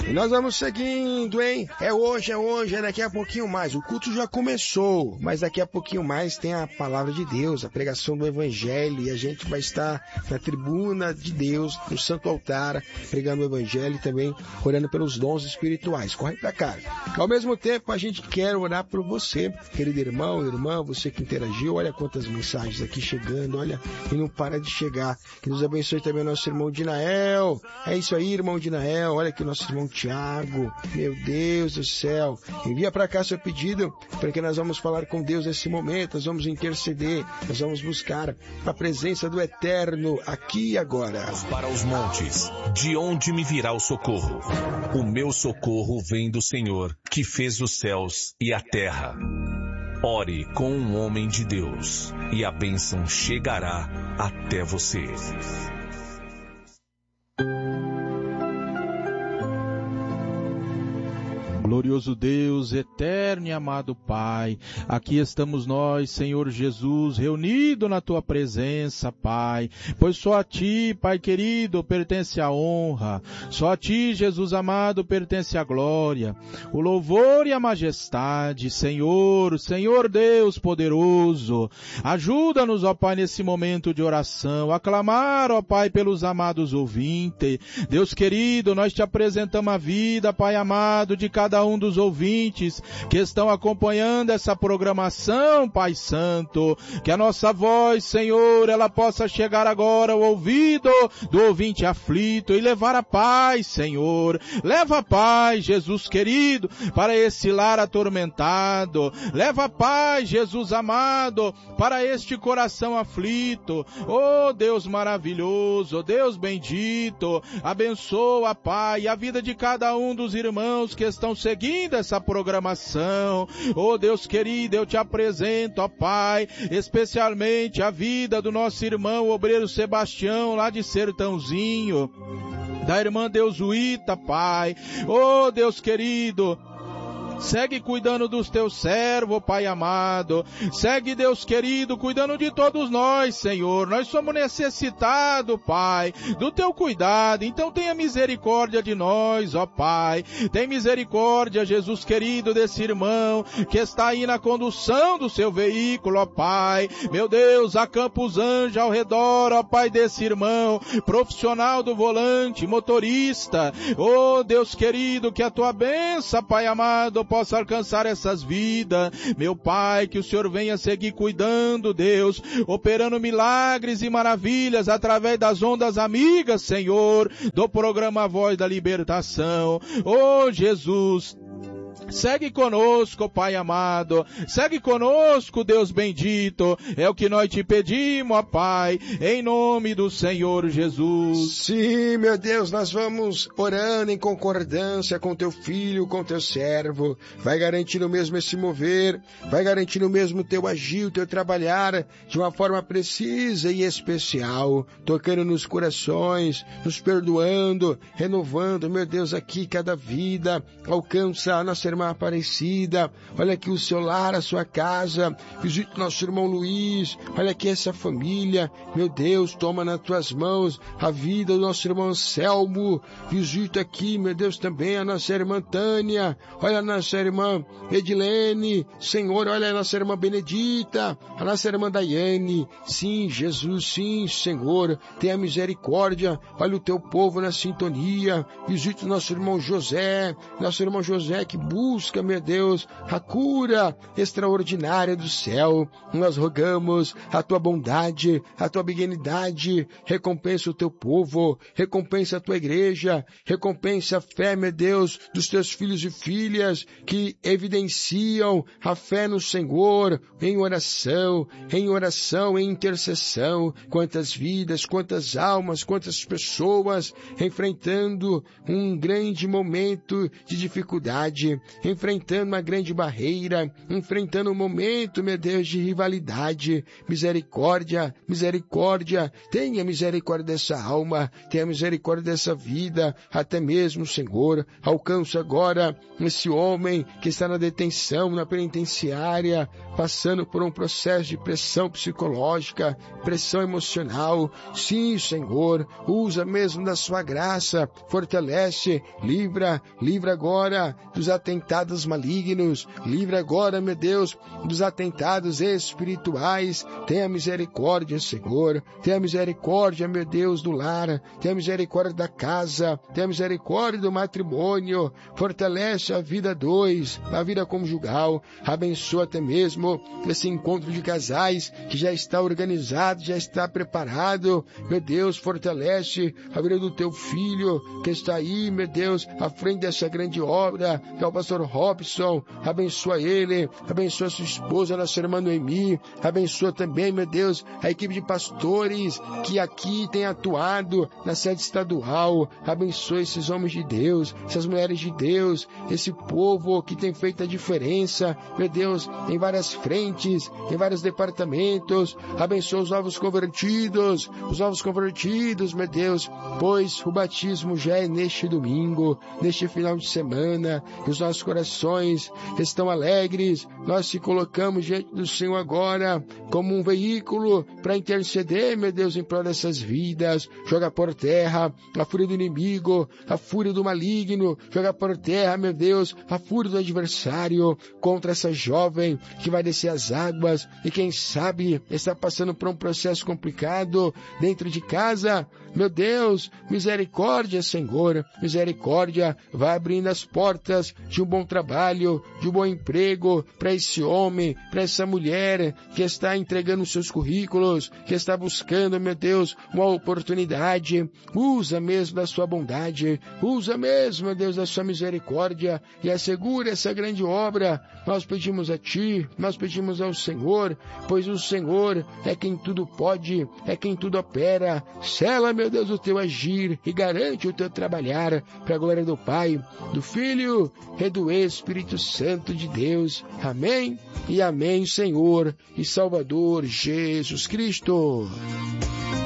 E nós vamos seguindo, hein? É hoje, é daqui a pouquinho mais. O culto já começou, mas daqui a pouquinho mais tem a palavra de Deus, a pregação do Evangelho, e a gente vai estar na tribuna de Deus, no Santo Altar, pregando o Evangelho e também orando pelos dons espirituais. Corre pra cá. Ao mesmo tempo, a gente quer orar por você, querido irmão, irmã, você que interagiu. Olha quantas mensagens aqui chegando, olha, e não para de chegar. Que Deus abençoe também o nosso irmão Dinael. É isso aí, irmão Dinael. Olha aqui o nosso irmão Tiago. Meu Deus do céu. Envia para cá seu pedido, porque nós vamos falar com Deus nesse momento, nós vamos interceder, nós vamos buscar a presença do Eterno aqui e agora. Para os montes, de onde me virá o socorro? O meu socorro vem do Senhor, que fez os céus e a terra. Ore com um homem de Deus, e a bênção chegará até você. Glorioso Deus, eterno e amado Pai, aqui estamos nós, Senhor Jesus, reunidos na Tua presença, Pai, pois só a Ti, Pai querido, pertence a honra, só a Ti, Jesus amado, pertence a glória, o louvor e a majestade, Senhor, Senhor Deus poderoso, ajuda-nos, ó Pai, nesse momento de oração, a clamar, ó Pai, pelos amados ouvintes, Deus querido, nós Te apresentamos a vida, Pai amado, de cada um dos ouvintes que estão acompanhando essa programação, Pai Santo, que a nossa voz, Senhor, ela possa chegar agora ao ouvido do ouvinte aflito e levar a paz, Senhor, leva a paz, Jesus querido, para esse lar atormentado, leva a paz, Jesus amado, para este coração aflito, oh Deus maravilhoso, oh Deus bendito, abençoa, Pai, a vida de cada um dos irmãos que estão seguindo essa programação. Oh Deus querido, eu Te apresento, ó Pai, especialmente a vida do nosso irmão obreiro Sebastião, lá de Sertãozinho, da irmã Deusuíta, Pai. Oh Deus querido, segue cuidando dos Teus servos, Pai amado. Segue, Deus querido, cuidando de todos nós, Senhor. Nós somos necessitados, Pai, do Teu cuidado. Então tenha misericórdia de nós, ó Pai. Tem misericórdia, Jesus querido, desse irmão que está aí na condução do seu veículo, ó Pai. Meu Deus, acampa os anjos ao redor, ó Pai, desse irmão, profissional do volante, motorista. Oh, Deus querido, que a Tua bênção, Pai amado, possa alcançar essas vidas, meu Pai, que o Senhor venha seguir cuidando, Deus, operando milagres e maravilhas através das ondas amigas, Senhor, do programa Voz da Libertação. Oh, Jesus, segue conosco, Pai amado, segue conosco, Deus bendito, é o que nós Te pedimos, ó Pai, em nome do Senhor Jesus. Sim, meu Deus, nós vamos orando em concordância com Teu Filho, com Teu servo, vai garantindo mesmo esse mover, vai garantindo mesmo Teu agir, Teu trabalhar, de uma forma precisa e especial, tocando nos corações, nos perdoando, renovando, meu Deus, aqui cada vida, alcança a nossa irmã Aparecida, olha aqui o seu lar, a sua casa, visite nosso irmão Luiz, olha aqui essa família, meu Deus, toma nas Tuas mãos a vida do nosso irmão Anselmo, visita aqui, meu Deus, também a nossa irmã Tânia, olha a nossa irmã Edilene, Senhor, olha a nossa irmã Benedita, a nossa irmã Daiane, sim, Jesus, sim, Senhor, tenha misericórdia, olha o Teu povo na sintonia, visita o nosso irmão José que busca, meu Deus, a cura extraordinária do céu. Nós rogamos a Tua bondade, a Tua benignidade, recompensa o Teu povo, recompensa a Tua igreja, recompensa a fé, meu Deus, dos Teus filhos e filhas que evidenciam a fé no Senhor, em oração, em intercessão. Quantas vidas, quantas almas, quantas pessoas enfrentando um grande momento de dificuldade. enfrentando uma grande barreira, enfrentando um momento, meu Deus, de rivalidade. Misericórdia, misericórdia, tenha misericórdia dessa alma, tenha misericórdia dessa vida, até mesmo, Senhor, alcança agora esse homem que está na detenção, na penitenciária, passando por um processo de pressão psicológica, pressão emocional. Sim, Senhor, usa mesmo da sua graça, fortalece, livra agora dos atentados malignos, livra agora, meu Deus, dos atentados espirituais. Tenha misericórdia, Senhor, tenha misericórdia, meu Deus, do lar, tenha misericórdia da casa, tenha misericórdia do matrimônio, fortalece a vida dois, a vida conjugal, abençoa até mesmo esse encontro de casais que já está organizado, já está preparado. Meu Deus, fortalece a vida do teu filho que está aí, meu Deus, à frente dessa grande obra, que é o pastor Robson. Abençoa ele, abençoa sua esposa, nossa irmã Noemi, abençoa também, meu Deus, a equipe de pastores que aqui tem atuado na sede estadual. Abençoa esses homens de Deus, essas mulheres de Deus, esse povo que tem feito a diferença, meu Deus, em várias frentes, em vários departamentos. Abençoa os novos convertidos, meu Deus, pois o batismo já é neste domingo, neste final de semana, e os nossos corações estão alegres. Nós se colocamos diante do Senhor agora como um veículo para interceder, meu Deus, em prol dessas vidas. Joga por terra a fúria do inimigo, a fúria do maligno, joga por terra, meu Deus, a fúria do adversário contra essa jovem que vai descer as águas e quem sabe está passando por um processo complicado dentro de casa. Meu Deus, misericórdia, Senhor, misericórdia, vai abrindo as portas de um bom trabalho, de um bom emprego para esse homem, para essa mulher que está entregando seus currículos, que está buscando, meu Deus, uma oportunidade. Usa mesmo da sua bondade, usa mesmo, meu Deus, da sua misericórdia e assegura essa grande obra. Nós pedimos a Ti, nós pedimos ao Senhor, pois o Senhor é quem tudo pode, é quem tudo opera. Sela, meu Deus, o Teu agir e garante o Teu trabalhar para a glória do Pai, do Filho e do Espírito Santo de Deus. Amém e amém, Senhor e Salvador Jesus Cristo.